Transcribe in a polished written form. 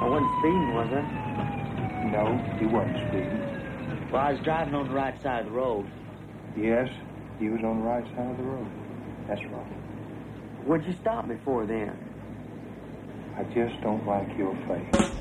I wasn't speeding, was I? No, you wasn't speeding. Well, I was driving on the right side of the road. Yes, you was on the right side of the road. That's right. What'd you stop me for then? I just don't like your face.